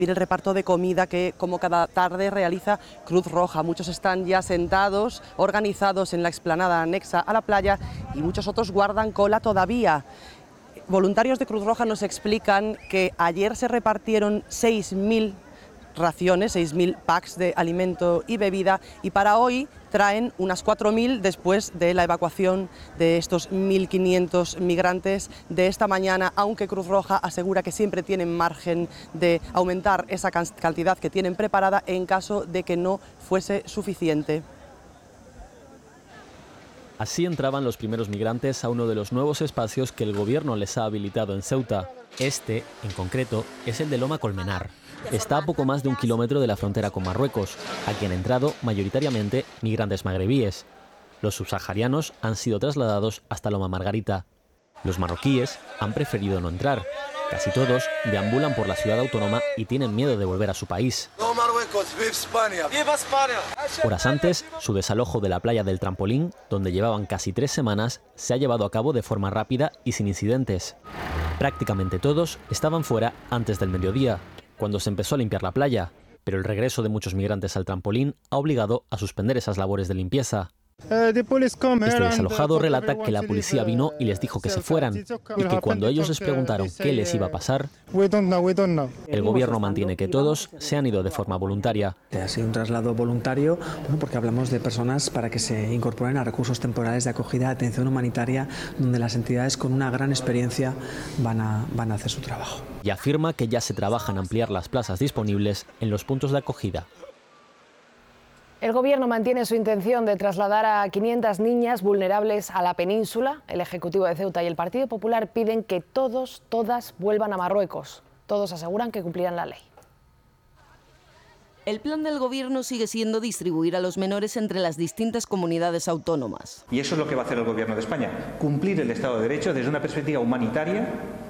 el reparto de comida que como cada tarde realiza Cruz Roja. Muchos están ya sentados, organizados en la explanada anexa a la playa y muchos otros guardan cola todavía. Voluntarios de Cruz Roja nos explican que ayer se repartieron 6.000 raciones, 6.000 packs de alimento y bebida, y para hoy traen unas 4.000 después de la evacuación de estos 1.500 migrantes de esta mañana, aunque Cruz Roja asegura que siempre tienen margen de aumentar esa cantidad que tienen preparada en caso de que no fuese suficiente. Así entraban los primeros migrantes a uno de los nuevos espacios que el gobierno les ha habilitado en Ceuta. Este, en concreto, es el de Loma Colmenar. Está a poco más de 1 kilómetro de la frontera con Marruecos. Aquí han entrado mayoritariamente migrantes magrebíes. Los subsaharianos han sido trasladados hasta Loma Margarita. Los marroquíes han preferido no entrar. Casi todos deambulan por la ciudad autónoma y tienen miedo de volver a su país. ¡No Marruecos! ¡Viva España! ¡Viva España! Horas antes, su desalojo de la playa del Trampolín, donde llevaban casi 3 semanas, se ha llevado a cabo de forma rápida y sin incidentes. Prácticamente todos estaban fuera antes del mediodía, cuando se empezó a limpiar la playa, pero el regreso de muchos migrantes al Trampolín ha obligado a suspender esas labores de limpieza. Este desalojado relata que la policía vino y les dijo que se fueran, y que cuando ellos les preguntaron qué les iba a pasar, el gobierno mantiene que todos se han ido de forma voluntaria. Ha sido un traslado voluntario, porque hablamos de personas para que se incorporen a recursos temporales de acogida de atención humanitaria, donde las entidades con una gran experiencia van a hacer su trabajo. Y afirma que ya se trabaja en ampliar las plazas disponibles en los puntos de acogida. El Gobierno mantiene su intención de trasladar a 500 niñas vulnerables a la península. El Ejecutivo de Ceuta y el Partido Popular piden que todas vuelvan a Marruecos. Todos aseguran que cumplirán la ley. El plan del Gobierno sigue siendo distribuir a los menores entre las distintas comunidades autónomas. Y eso es lo que va a hacer el Gobierno de España, cumplir el Estado de Derecho desde una perspectiva humanitaria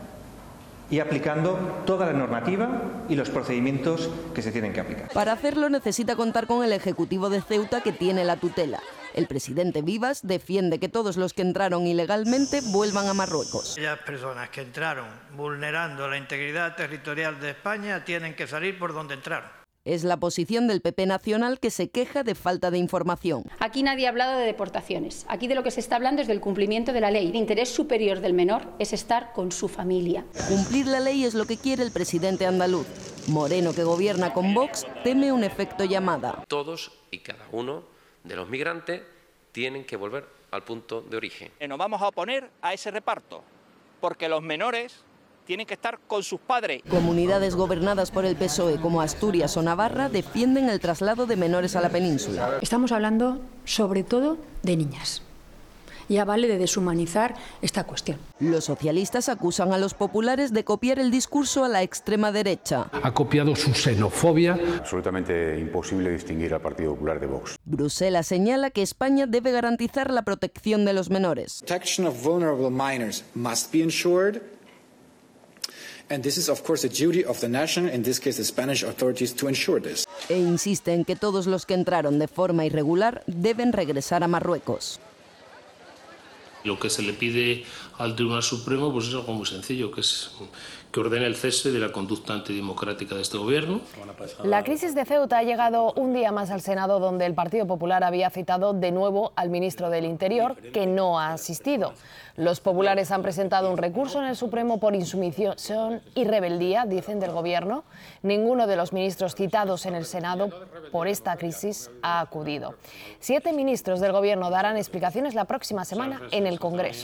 y aplicando toda la normativa y los procedimientos que se tienen que aplicar. Para hacerlo necesita contar con el Ejecutivo de Ceuta, que tiene la tutela. El presidente Vivas defiende que todos los que entraron ilegalmente vuelvan a Marruecos. Aquellas personas que entraron vulnerando la integridad territorial de España tienen que salir por donde entraron. Es la posición del PP nacional, que se queja de falta de información. Aquí nadie ha hablado de deportaciones. Aquí de lo que se está hablando es del cumplimiento de la ley. El interés superior del menor es estar con su familia. Cumplir la ley es lo que quiere el presidente andaluz. Moreno, que gobierna con Vox, teme un efecto llamada. Todos y cada uno de los migrantes tienen que volver al punto de origen. Nos vamos a oponer a ese reparto, porque los menores tienen que estar con sus padres. Comunidades gobernadas por el PSOE como Asturias o Navarra defienden el traslado de menores a la península. Estamos hablando sobre todo de niñas. Ya vale de deshumanizar esta cuestión. Los socialistas acusan a los populares de copiar el discurso a la extrema derecha. Ha copiado su xenofobia. Absolutamente imposible distinguir al Partido Popular de Vox. Bruselas señala que España debe garantizar la protección de los menores. Protection of vulnerable minors must be ensured. And this is, of course, the duty of the nation, in this case the Spanish authorities, to ensure this. E insiste en que todos los que entraron de forma irregular deben regresar a Marruecos. Lo que se le pide al Tribunal Supremo pues es algo muy sencillo, que es que ordene el cese de la conducta antidemocrática de este gobierno. La crisis de Ceuta ha llegado un día más al Senado, donde el Partido Popular había citado de nuevo al ministro del Interior, que no ha asistido. Los populares han presentado un recurso en el Supremo por insumisión y rebeldía, dicen del Gobierno. Ninguno de los ministros citados en el Senado por esta crisis ha acudido. 7 ministros del Gobierno darán explicaciones la próxima semana en el Congreso.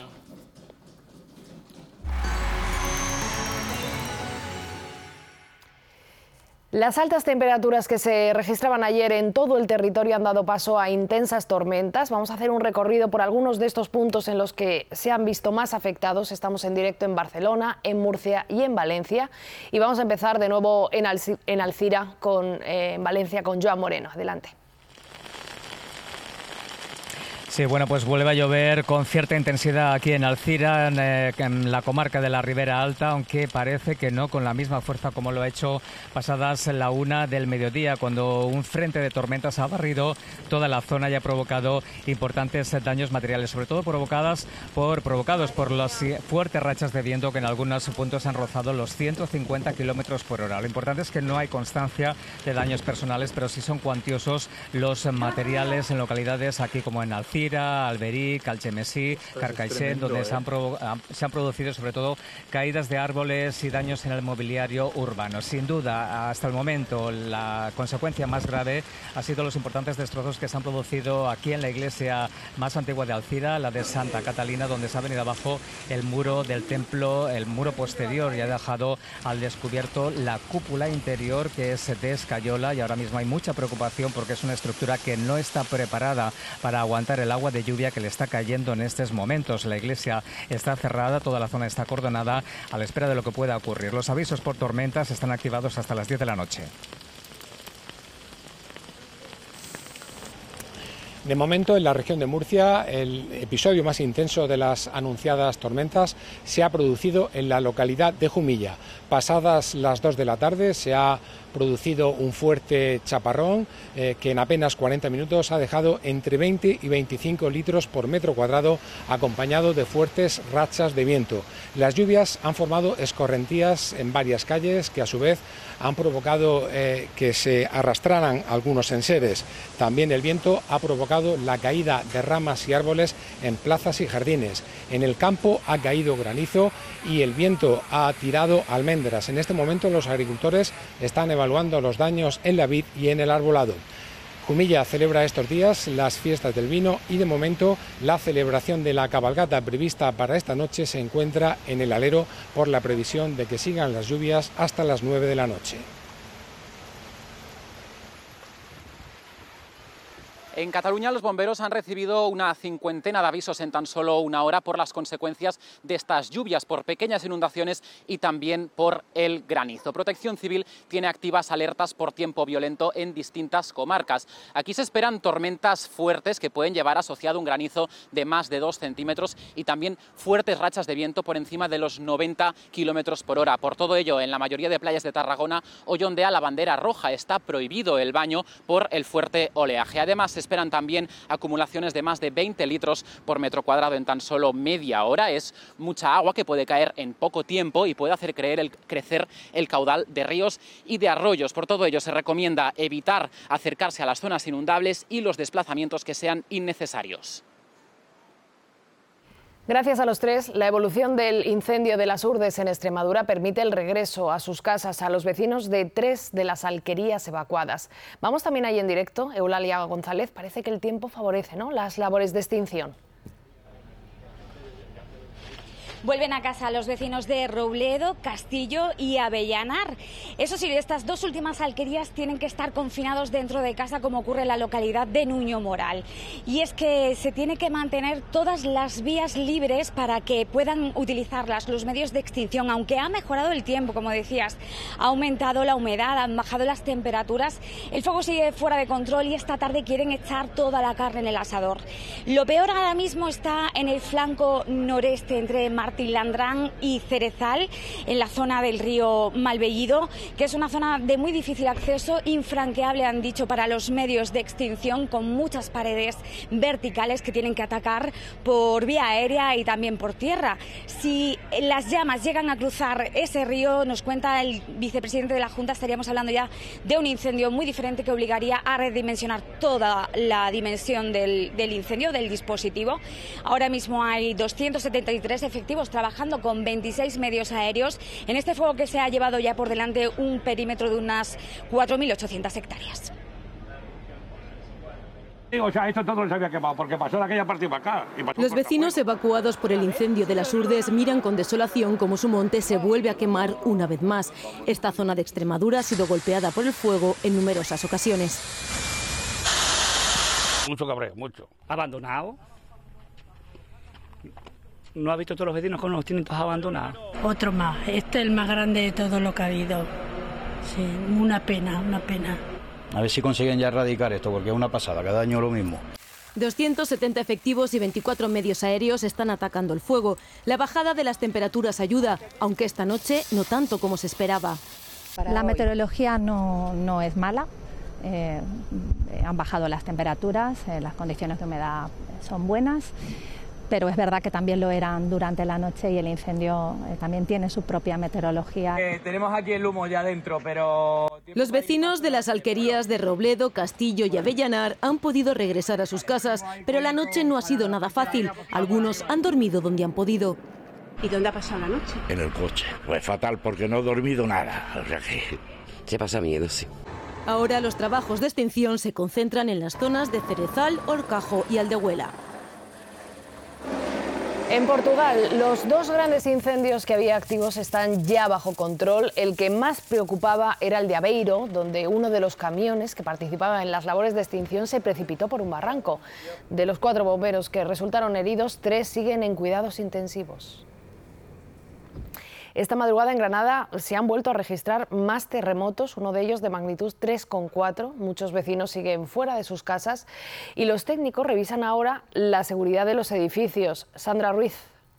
Las altas temperaturas que se registraban ayer en todo el territorio han dado paso a intensas tormentas. Vamos a hacer un recorrido por algunos de estos puntos en los que se han visto más afectados. Estamos en directo en Barcelona, en Murcia y en Valencia. Y vamos a empezar de nuevo en Alcira, en Valencia, con Joan Moreno. Adelante. Sí, bueno, pues vuelve a llover con cierta intensidad aquí en Alcira, en la comarca de la Ribera Alta, aunque parece que no con la misma fuerza como lo ha hecho pasadas la 1 del mediodía, cuando un frente de tormentas ha barrido toda la zona y ha provocado importantes daños materiales, sobre todo provocados por las fuertes rachas de viento que en algunos puntos han rozado los 150 kilómetros por hora. Lo importante es que no hay constancia de daños personales, pero sí son cuantiosos los materiales en localidades aquí como en Alcira, Alberic, Algemesí, Carcaixent, donde se han producido sobre todo caídas de árboles y daños en el mobiliario urbano. Sin duda, hasta el momento, la consecuencia más grave ha sido los importantes destrozos que se han producido aquí en la iglesia más antigua de Alcira, la de Santa Catalina, donde se ha venido abajo el muro del templo, el muro posterior, y ha dejado al descubierto la cúpula interior, que es de escayola, y ahora mismo hay mucha preocupación porque es una estructura que no está preparada para aguantar el agua de lluvia que le está cayendo en estos momentos. La iglesia está cerrada, toda la zona está acordonada a la espera de lo que pueda ocurrir. Los avisos por tormentas están activados hasta las 10 de la noche. De momento, en la región de Murcia, el episodio más intenso de las anunciadas tormentas se ha producido en la localidad de Jumilla. Pasadas las 2 de la tarde se ha producido un fuerte chaparrón que en apenas 40 minutos ha dejado entre 20 y 25 litros por metro cuadrado, acompañado de fuertes rachas de viento. Las lluvias han formado escorrentías en varias calles que a su vez han provocado que se arrastraran algunos enseres. También el viento ha provocado la caída de ramas y árboles en plazas y jardines. En el campo ha caído granizo y el viento ha tirado almendras. En este momento los agricultores están evaluando los daños en la vid y en el arbolado. Jumilla celebra estos días las fiestas del vino y de momento la celebración de la cabalgata prevista para esta noche se encuentra en el alero por la previsión de que sigan las lluvias hasta las 9 de la noche. En Cataluña los bomberos han recibido una 50 de avisos en tan solo una hora por las consecuencias de estas lluvias, por pequeñas inundaciones y también por el granizo. Protección Civil tiene activas alertas por tiempo violento en distintas comarcas. Aquí se esperan tormentas fuertes que pueden llevar asociado un granizo de más de 2 centímetros y también fuertes rachas de viento por encima de los 90 kilómetros por hora. Por todo ello, en la mayoría de playas de Tarragona hoy ondea la bandera roja. Está prohibido el baño por el fuerte oleaje. Además, se esperan también acumulaciones de más de 20 litros por metro cuadrado en tan solo media hora. Es mucha agua que puede caer en poco tiempo y puede hacer crecer el caudal de ríos y de arroyos. Por todo ello, se recomienda evitar acercarse a las zonas inundables y los desplazamientos que sean innecesarios. Gracias a los tres, la evolución del incendio de las Urdes en Extremadura permite el regreso a sus casas a los vecinos de 3 de las alquerías evacuadas. Vamos también ahí en directo. Eulalia González, parece que el tiempo favorece, ¿no?, las labores de extinción. Vuelven a casa los vecinos de Robledo, Castillo y Avellanar. Eso sí, estas dos últimas alquerías tienen que estar confinados dentro de casa, como ocurre en la localidad de Nuño Moral. Y es que se tiene que mantener todas las vías libres para que puedan utilizarlas los medios de extinción. Aunque ha mejorado el tiempo, como decías, ha aumentado la humedad, han bajado las temperaturas, el fuego sigue fuera de control y esta tarde quieren echar toda la carne en el asador. Lo peor ahora mismo está en el flanco noreste, entre Martilandrán y Cerezal, en la zona del río Malvellido, que es una zona de muy difícil acceso, infranqueable, han dicho, para los medios de extinción, con muchas paredes verticales que tienen que atacar por vía aérea y también por tierra. Si las llamas llegan a cruzar ese río, nos cuenta el vicepresidente de la Junta, estaríamos hablando ya de un incendio muy diferente que obligaría a redimensionar toda la dimensión del incendio, del dispositivo. Ahora mismo hay 273 efectivos trabajando con 26 medios aéreos en este fuego que se ha llevado ya por delante un perímetro de unas 4.800 hectáreas. O sea, esto todo se había quemado porque pasó de aquella parte para acá. Los vecinos evacuados por el incendio de las Urdes miran con desolación cómo su monte se vuelve a quemar una vez más. Esta zona de Extremadura ha sido golpeada por el fuego en numerosas ocasiones. Mucho cabreo, mucho. Abandonado. ¿No ha visto todos los vecinos cómo los tienen todos abandonados? Otro más. Este es el más grande de todo lo que ha habido. Sí, una pena, una pena. A ver si consiguen ya erradicar esto, porque es una pasada, cada año lo mismo. 270 efectivos y 24 medios aéreos están atacando el fuego. La bajada de las temperaturas ayuda, aunque esta noche no tanto como se esperaba. La meteorología no es mala. Han bajado las temperaturas, las condiciones de humedad son buenas, pero es verdad que también lo eran durante la noche y el incendio también tiene su propia meteorología. Tenemos aquí el humo ya dentro, pero... Los vecinos de las alquerías de Robledo, Castillo y Avellanar han podido regresar a sus casas, pero la noche no ha sido nada fácil. Algunos han dormido donde han podido. ¿Y dónde ha pasado la noche? En el coche. Pues fatal porque no he dormido nada. O sea que... Se pasa miedo, sí. Ahora los trabajos de extinción se concentran en las zonas de Cerezal, Horcajo y Aldehuela. En Portugal, los dos grandes incendios que había activos están ya bajo control. El que más preocupaba era el de Aveiro, donde uno de los camiones que participaba en las labores de extinción se precipitó por un barranco. De los 4 bomberos que resultaron heridos, 3 siguen en cuidados intensivos. Esta madrugada en Granada se han vuelto a registrar más terremotos, uno de ellos de magnitud 3,4. Muchos vecinos siguen fuera de sus casas y los técnicos revisan ahora la seguridad de los edificios. Sandra Ruiz.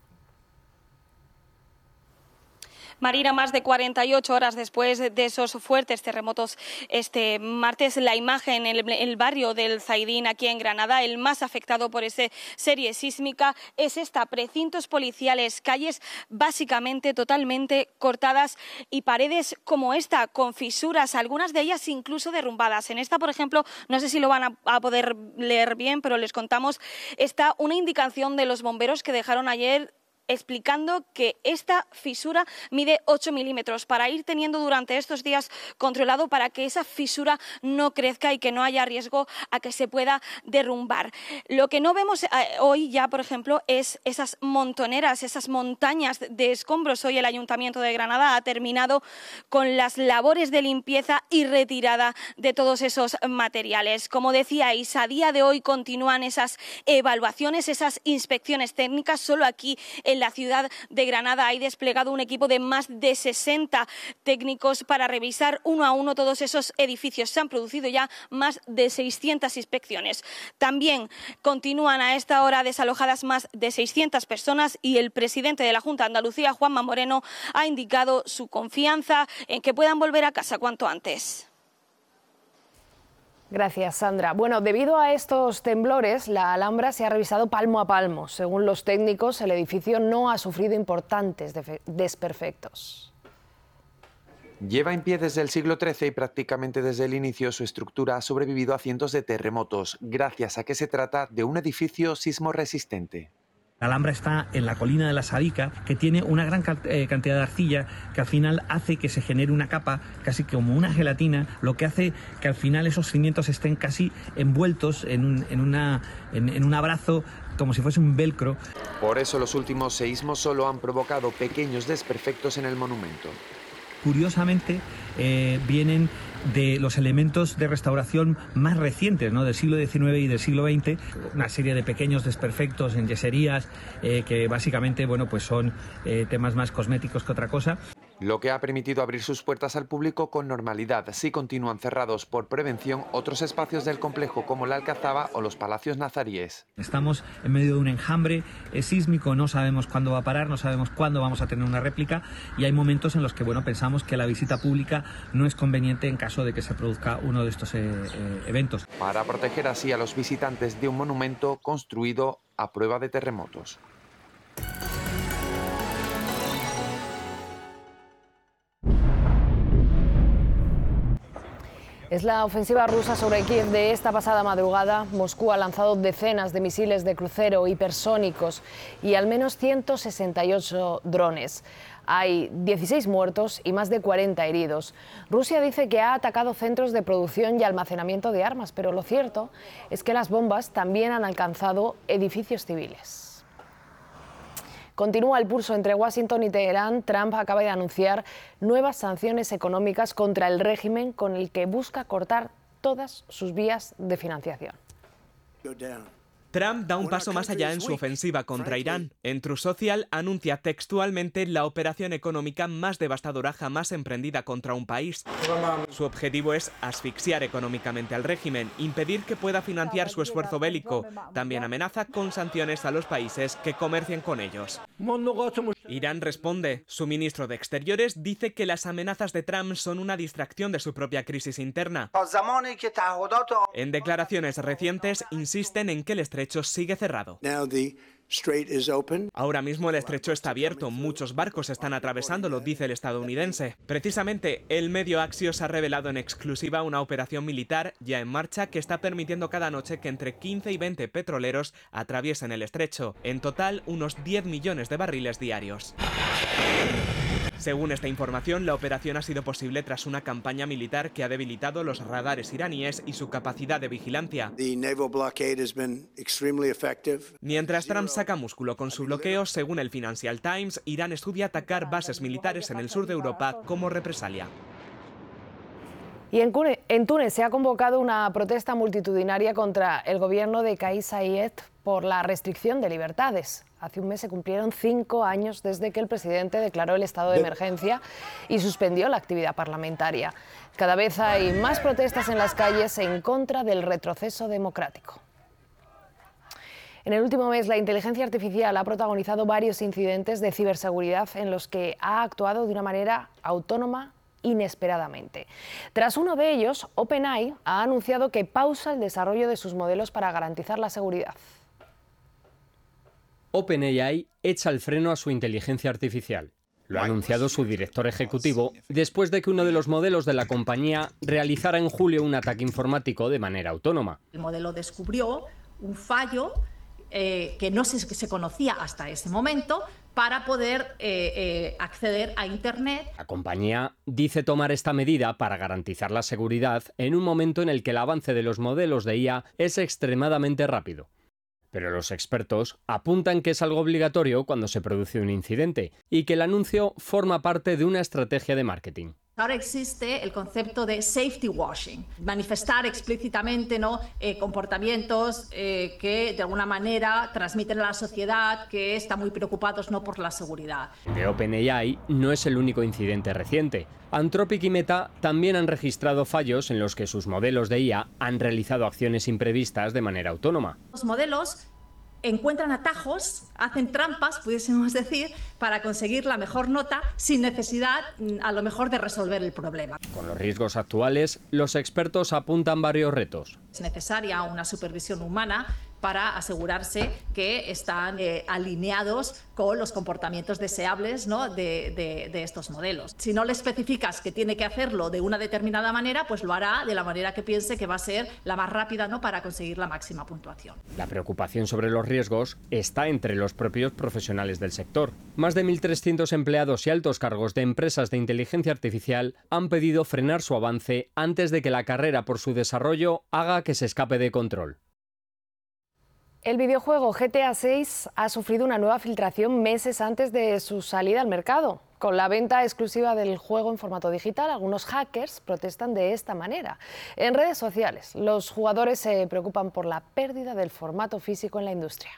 Marina, más de 48 horas después de esos fuertes terremotos este martes, la imagen en el barrio del Zaidín, aquí en Granada, el más afectado por esa serie sísmica, es esta: precintos policiales, calles básicamente totalmente cortadas y paredes como esta, con fisuras, algunas de ellas incluso derrumbadas. En esta, por ejemplo, no sé si lo van a poder leer bien, pero les contamos, está una indicación de los bomberos que dejaron ayer explicando que esta fisura mide 8 milímetros para ir teniendo durante estos días controlado, para que esa fisura no crezca y que no haya riesgo a que se pueda derrumbar. Lo que no vemos hoy ya, por ejemplo, es esas montoneras, esas montañas de escombros. Hoy el Ayuntamiento de Granada ha terminado con las labores de limpieza y retirada de todos esos materiales. Como decíais, a día de hoy continúan esas evaluaciones, esas inspecciones técnicas. Solo aquí en la ciudad de Granada hay desplegado un equipo de más de 60 técnicos para revisar uno a uno todos esos edificios. Se han producido ya más de 600 inspecciones. También continúan a esta hora desalojadas más de 600 personas y el presidente de la Junta de Andalucía, Juanma Moreno, ha indicado su confianza en que puedan volver a casa cuanto antes. Gracias, Sandra. Bueno, debido a estos temblores, la Alhambra se ha revisado palmo a palmo. Según los técnicos, el edificio no ha sufrido importantes desperfectos. Lleva en pie desde el siglo XIII y prácticamente desde el inicio su estructura ha sobrevivido a cientos de terremotos, gracias a que se trata de un edificio sismo resistente. La Alhambra está en la colina de la Sabica, que tiene una gran cantidad de arcilla que al final hace que se genere una capa casi como una gelatina, lo que hace que al final esos cimientos estén casi envueltos en un abrazo, como si fuese un velcro. Por eso los últimos seísmos solo han provocado pequeños desperfectos en el monumento. Curiosamente, vienen de los elementos de restauración más recientes, ¿no?, del siglo XIX y del siglo XX, una serie de pequeños desperfectos en yeserías que básicamente, bueno, pues son temas más cosméticos que otra cosa. Lo que ha permitido abrir sus puertas al público con normalidad. Sí continúan cerrados por prevención otros espacios del complejo como la Alcazaba o los Palacios Nazaríes. Estamos en medio de un enjambre sísmico, no sabemos cuándo va a parar, no sabemos cuándo vamos a tener una réplica y hay momentos en los que, bueno, pensamos que la visita pública no es conveniente en caso de que se produzca uno de estos eventos. Para proteger así a los visitantes de un monumento construido a prueba de terremotos. Es la ofensiva rusa sobre Kiev de esta pasada madrugada. Moscú ha lanzado decenas de misiles de crucero hipersónicos y al menos 168 drones. Hay 16 muertos y más de 40 heridos. Rusia dice que ha atacado centros de producción y almacenamiento de armas, pero lo cierto es que las bombas también han alcanzado edificios civiles. Continúa el pulso entre Washington y Teherán. Trump acaba de anunciar nuevas sanciones económicas contra el régimen con el que busca cortar todas sus vías de financiación. Trump da un paso más allá en su ofensiva contra Irán. En Truth Social anuncia textualmente la operación económica más devastadora jamás emprendida contra un país. Su objetivo es asfixiar económicamente al régimen, impedir que pueda financiar su esfuerzo bélico. También amenaza con sanciones a los países que comercien con ellos. Irán responde. Su ministro de Exteriores dice que las amenazas de Trump son una distracción de su propia crisis interna. En declaraciones recientes insisten en que el estrecho sigue cerrado. Ahora mismo el estrecho está abierto, muchos barcos están atravesándolo, dice el estadounidense. Precisamente, el medio Axios ha revelado en exclusiva una operación militar ya en marcha que está permitiendo cada noche que entre 15 y 20 petroleros atraviesen el estrecho. En total, unos 10 millones de barriles diarios. Según esta información, la operación ha sido posible tras una campaña militar que ha debilitado los radares iraníes y su capacidad de vigilancia. Mientras Trump saca músculo con su bloqueo, según el Financial Times, Irán estudia atacar bases militares en el sur de Europa como represalia. Y en Túnez se ha convocado una protesta multitudinaria contra el gobierno de Kais Saied por la restricción de libertades. Hace un mes se cumplieron 5 años desde que el presidente declaró el estado de emergencia y suspendió la actividad parlamentaria. Cada vez hay más protestas en las calles en contra del retroceso democrático. En el último mes, la inteligencia artificial ha protagonizado varios incidentes de ciberseguridad en los que ha actuado de una manera autónoma inesperadamente. Tras uno de ellos, OpenAI ha anunciado que pausa el desarrollo de sus modelos para garantizar la seguridad. OpenAI echa el freno a su inteligencia artificial. Lo ha anunciado su director ejecutivo después de que uno de los modelos de la compañía realizara en julio un ataque informático de manera autónoma. El modelo descubrió un fallo que no se conocía hasta ese momento para poder acceder a Internet. La compañía dice tomar esta medida para garantizar la seguridad en un momento en el que el avance de los modelos de IA es extremadamente rápido. Pero los expertos apuntan que es algo obligatorio cuando se produce un incidente y que el anuncio forma parte de una estrategia de marketing. Ahora existe el concepto de safety washing, manifestar explícitamente comportamientos que de alguna manera transmiten a la sociedad que está muy preocupados por la seguridad. El de OpenAI no es el único incidente reciente. Anthropic y Meta también han registrado fallos en los que sus modelos de IA han realizado acciones imprevistas de manera autónoma. Los modelos encuentran atajos, hacen trampas, pudiésemos decir, para conseguir la mejor nota sin necesidad, a lo mejor, de resolver el problema. Con los riesgos actuales, los expertos apuntan varios retos. Es necesaria una supervisión humana para asegurarse que están alineados con los comportamientos deseables de estos modelos. Si no le especificas que tiene que hacerlo de una determinada manera, pues lo hará de la manera que piense que va a ser la más rápida para conseguir la máxima puntuación. La preocupación sobre los riesgos está entre los propios profesionales del sector. Más de 1.300 empleados y altos cargos de empresas de inteligencia artificial han pedido frenar su avance antes de que la carrera por su desarrollo haga que se escape de control. El videojuego GTA 6 ha sufrido una nueva filtración meses antes de su salida al mercado. Con la venta exclusiva del juego en formato digital, algunos hackers protestan de esta manera. En redes sociales, los jugadores se preocupan por la pérdida del formato físico en la industria.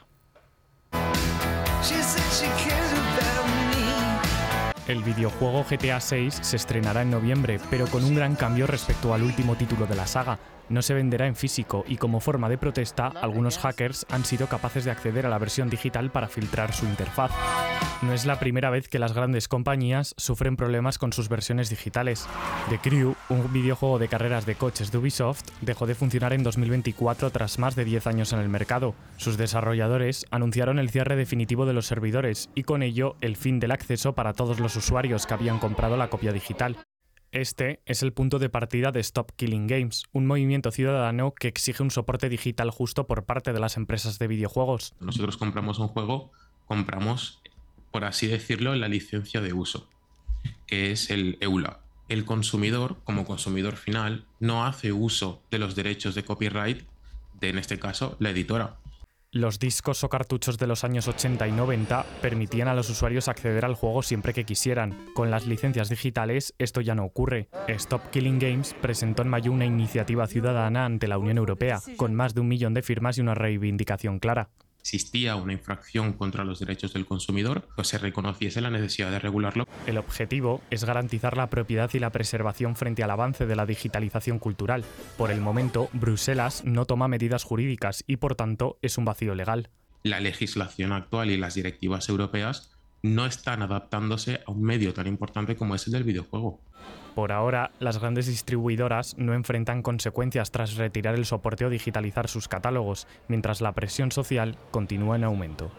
El videojuego GTA 6 se estrenará en noviembre, pero con un gran cambio respecto al último título de la saga. No se venderá en físico y, como forma de protesta, algunos hackers han sido capaces de acceder a la versión digital para filtrar su interfaz. No es la primera vez que las grandes compañías sufren problemas con sus versiones digitales. The Crew, un videojuego de carreras de coches de Ubisoft, dejó de funcionar en 2024 tras más de 10 años en el mercado. Sus desarrolladores anunciaron el cierre definitivo de los servidores y con ello el fin del acceso para todos los usuarios que habían comprado la copia digital. Este es el punto de partida de Stop Killing Games, un movimiento ciudadano que exige un soporte digital justo por parte de las empresas de videojuegos. Nosotros compramos un juego, compramos, por así decirlo, la licencia de uso, que es el EULA. El consumidor, como consumidor final, no hace uso de los derechos de copyright de, en este caso, la editora. Los discos o cartuchos de los años 80 y 90 permitían a los usuarios acceder al juego siempre que quisieran. Con las licencias digitales esto ya no ocurre. Stop Killing Games presentó en mayo una iniciativa ciudadana ante la Unión Europea, con más de 1 millón de firmas y una reivindicación clara. Existía una infracción contra los derechos del consumidor, pues se reconociese la necesidad de regularlo. El objetivo es garantizar la propiedad y la preservación frente al avance de la digitalización cultural. Por el momento, Bruselas no toma medidas jurídicas y, por tanto, es un vacío legal. La legislación actual y las directivas europeas no están adaptándose a un medio tan importante como es el del videojuego. Por ahora, las grandes distribuidoras no enfrentan consecuencias tras retirar el soporte o digitalizar sus catálogos, mientras la presión social continúa en aumento.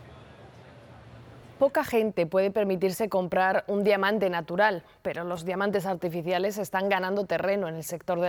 Poca gente puede permitirse comprar un diamante natural, pero los diamantes artificiales están ganando terreno en el sector de